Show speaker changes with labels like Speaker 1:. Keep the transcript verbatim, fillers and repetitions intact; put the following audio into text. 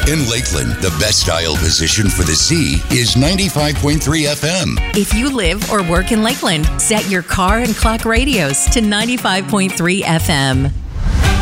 Speaker 1: In Lakeland, the best dial position for the Z is ninety-five point three F M.
Speaker 2: If you live or work in Lakeland, set your car and clock radios to ninety-five point three F M.